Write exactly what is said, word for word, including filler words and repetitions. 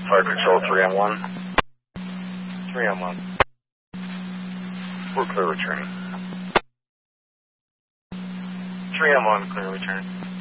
Fire Control three on one. three on one. We're clear returning. three on one, clear return.